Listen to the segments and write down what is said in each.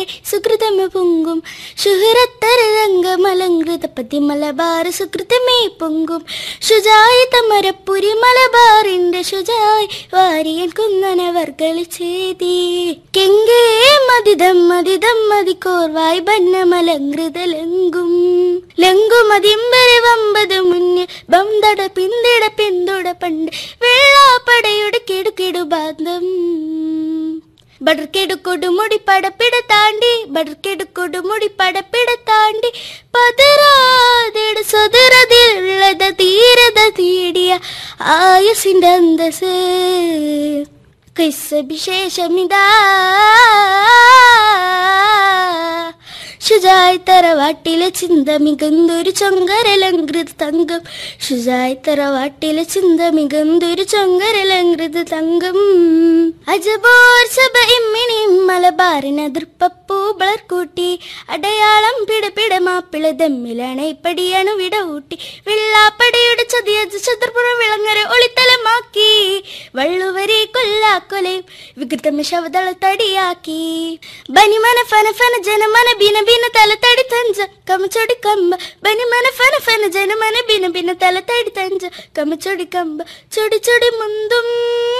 സുകൃതമ പൊങ്കും ശുഹരത്തരംഗമലങ്കൃതപതി മലബാർ സുകൃതമേ പൊങ്കും ശുചായി തമരപ്പുരി മലബാറിന്റെ ശുചായി വാരിയൻ കുന്നനവർ കളിച്ചേതി കെങ്കേ മതിദം മതിദം മതിക്കോർവായി ബന്നമലങ്കൃത ലങ്കും ലങ്കുമതിമ്പരെ വമ്പത് മുന്നിൽ ബംദട പിന്തിട പിന്തുട പണ്ട് വേളാപ്പടയുടെ കിടുകിടു ബാന്ധം ബടർക്കെടുക്കൊടു മുടി പടപ്പിട താണ്ടി ബടർക്കെടുക്കൊടു മുടി പടപ്പിട താണ്ടി പതരാതിട സ്വതരതിലുള്ളത് തീരത തീടിയ ആയുസിന്റെ അന്തസ് വിശേഷമിതാ ശുചായി തറവാട്ടിലെ ചിന്ത മികന്തൊരു ചൊങ്കരലങ്കൃത തങ്കം ശുചായി തറവാട്ടിലെ ചിന്ത മികന്തൊരു ചൊങ്കരലങ്കൃത തങ്കം അജബോർ സഭ എമ്മിണി മലബാറിന് അതിർപ്പപ്പൂ വളർക്കൂട്ടി അടയാളം പിടപിട മാപ്പിള ദമ്മിലണൈപ്പടിയണു വിട ഊട്ടി വെള്ളാപ്പടയുടെ ചതിയജ ചതുർപ്പുറം വിളങ്ങര ഒളിത്തലമാക്കി വള്ളുവരെ കൊല്ലാക്കൊലയും വികൃതമ ശവതള തടിയാക്കി ബനിമന ഫന ഫന ജനമന ബിന ബിന തല തടി തഞ്ച കമച്ചൊടി കമ്പ ബനിമന ഫന ഫന ജനമന ബിന ബിന തല തടി തഞ്ച കമച്ചൊടി കമ്പ ചൊടി ചൊടി മുന്തും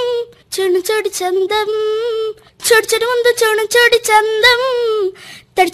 ചുണു ചൊടി ചന്തം ചൊടി ചൊടി മുന്തും ചുണു ചൊടി ചന്തം